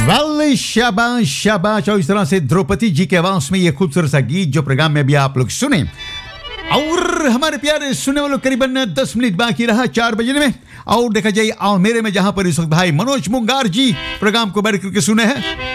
Well शाबाश शाबाश। और इस तरह से द्रौपदी जी के आवाज में ये खूबसूरत सा गीत जो प्रोग्राम में भी आप लोग सुने। और हमारे प्यारे सुनने वालों करीबन 10 मिनट बाकी रहा 4 बजने में। और देखा जाए आओ मेरे में जहां पर इस वक्त भाई मनोज मुंगार जी प्रोग्राम को बैठ करके सुने हैं।